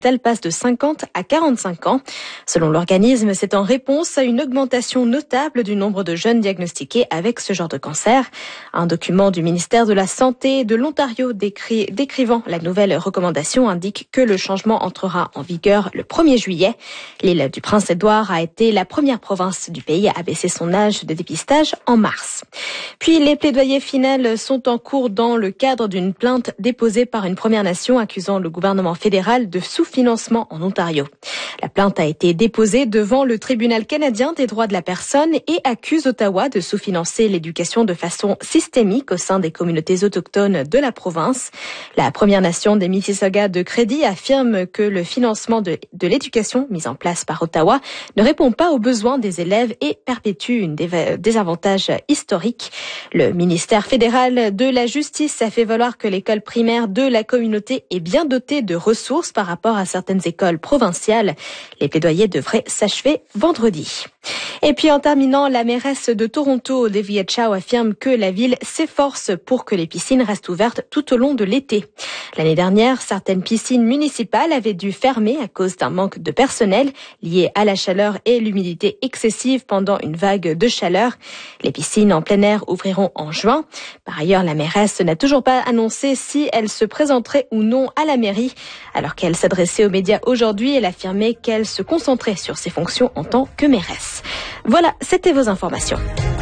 Elle passe de 50 à 45 ans. Selon l'organisme, c'est en réponse à une augmentation notable du nombre de jeunes diagnostiqués avec ce genre de cancer. Un document du ministère de la Santé de l'Ontario décrivant la nouvelle recommandation indique que le changement entrera en vigueur le 1er juillet. L'île du Prince-Édouard a été la première province du pays à baisser son âge de dépistage en mars. Puis les plaidoyers finaux sont en cours dans le cadre d'une plainte déposée par une Première Nation accusant le gouvernement fédéral de sous-financement en Ontario. La plainte a été déposée devant le tribunal canadien des droits de la personne et accuse Ottawa de sous-financer l'éducation de façon systémique au sein des communautés autochtones de la province. La Première Nation des Mississauga de Crédit affirme que le financement de l'éducation mise en place par Ottawa ne répond pas aux besoins des élèves et perpétue un désavantage historique. Le ministère fédéral de la Justice a fait valoir que l'école primaire de la communauté est bien dotée de ressources par rapport à certaines écoles provinciales. Les plaidoyers devraient s'achever vendredi. Et puis en terminant, la mairesse de Toronto, Olivia Chow, affirme que la ville s'efforce pour que les piscines restent ouvertes tout au long de l'été. L'année dernière, certaines piscines municipales avaient dû fermer à cause d'un manque de personnel lié à la chaleur et l'humidité excessive pendant une vague de chaleur. Les piscines en plein air ouvriront en juin. Par ailleurs, la mairesse n'a toujours pas annoncé si elle se présenterait ou non à la mairie. Alors qu'elle s'adressait aux médias aujourd'hui, elle affirmait qu'elle se concentrait sur ses fonctions en tant que mairesse. Voilà, c'était vos informations.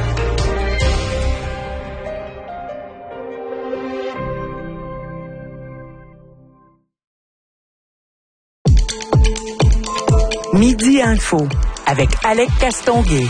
Midi Info avec Alec Castonguay.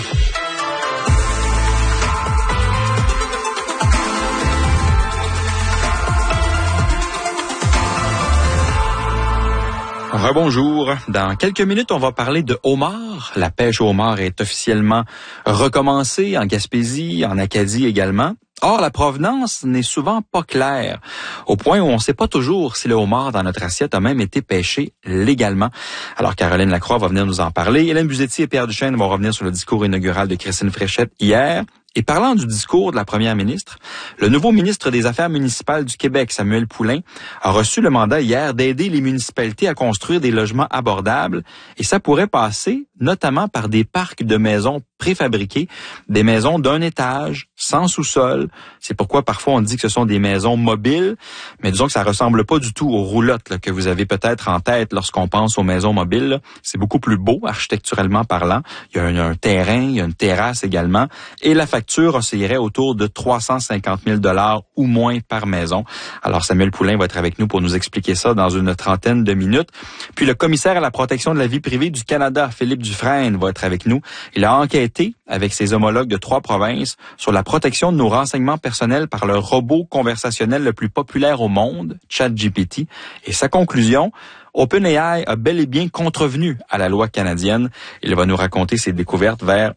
Rebonjour. Dans quelques minutes, on va parler de homard. La pêche au homard est officiellement recommencée en Gaspésie, en Acadie également. Or, la provenance n'est souvent pas claire, au point où on ne sait pas toujours si le homard dans notre assiette a même été pêché légalement. Alors, Caroline Lacroix va venir nous en parler. Hélène Buzetti et Pierre Duchesne vont revenir sur le discours inaugural de Christine Fréchette hier. Et parlant du discours de la première ministre, le nouveau ministre des Affaires municipales du Québec, Samuel Poulin, a reçu le mandat hier d'aider les municipalités à construire des logements abordables. Et ça pourrait passer notamment par des parcs de maisons préfabriquées, des maisons d'un étage, sans sous-sol. C'est pourquoi parfois on dit que ce sont des maisons mobiles, mais disons que ça ressemble pas du tout aux roulottes que vous avez peut-être en tête lorsqu'on pense aux maisons mobiles. C'est beaucoup plus beau, architecturalement parlant. Il y a un terrain, il y a une terrasse également, et la facture oscillerait autour de 350 000 $ ou moins par maison. Alors Samuel Poulin va être avec nous pour nous expliquer ça dans une trentaine de minutes. Puis le commissaire à la protection de la vie privée du Canada, Philippe Dufresne, va être avec nous. Il a enquêté avec ses homologues de 3 provinces sur la protection de nos renseignements personnels par le robot conversationnel le plus populaire au monde, ChatGPT. Et sa conclusion, OpenAI a bel et bien contrevenu à la loi canadienne. Il va nous raconter ses découvertes vers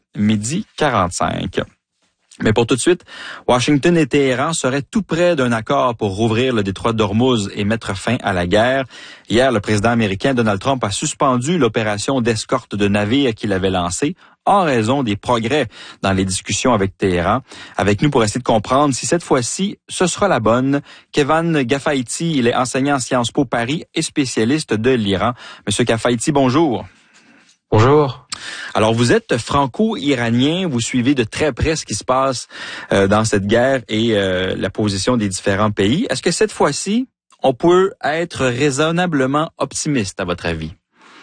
12h45. Mais pour tout de suite, Washington et Téhéran seraient tout près d'un accord pour rouvrir le détroit d'Ormuz et mettre fin à la guerre. Hier, le président américain Donald Trump a suspendu l'opération d'escorte de navires qu'il avait lancée en raison des progrès dans les discussions avec Téhéran. Avec nous pour essayer de comprendre si cette fois-ci, ce sera la bonne, Kevan Gafaïti, il est enseignant en Sciences Po Paris et spécialiste de l'Iran. Monsieur Gafaïti, bonjour. Bonjour. Alors, vous êtes franco-iranien, vous suivez de très près ce qui se passe dans cette guerre et la position des différents pays. Est-ce que cette fois-ci, on peut être raisonnablement optimiste, à votre avis?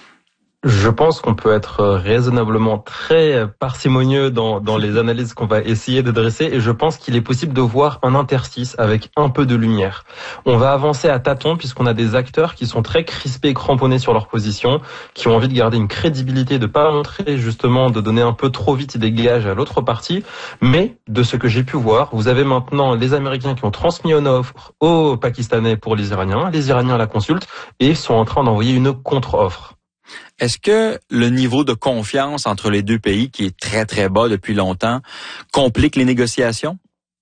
Je pense qu'on peut être raisonnablement très parcimonieux dans les analyses qu'on va essayer de dresser, et je pense qu'il est possible de voir un interstice avec un peu de lumière. On va avancer à tâtons puisqu'on a des acteurs qui sont très crispés et cramponnés sur leur position, qui ont envie de garder une crédibilité, de pas montrer justement, de donner un peu trop vite des gages à l'autre partie. Mais de ce que j'ai pu voir, vous avez maintenant les Américains qui ont transmis une offre aux Pakistanais pour les Iraniens la consultent et sont en train d'envoyer une contre-offre. Est-ce que le niveau de confiance entre les deux pays, qui est très très bas depuis longtemps, complique les négociations?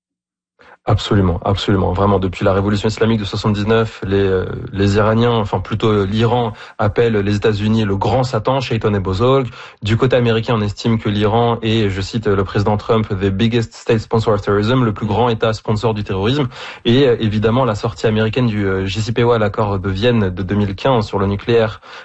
Absolument, absolument. Vraiment, depuis la révolution islamique de 79, les Iraniens, enfin plutôt l'Iran, appellent les États-Unis le grand Satan, Shaitan et Bozorg. Du côté américain, on estime que l'Iran est, je cite le président Trump, the biggest state sponsor of terrorism, le plus grand État sponsor du terrorisme. Et évidemment, la sortie américaine du JCPOA, l'accord de Vienne de 2015 sur le nucléaire,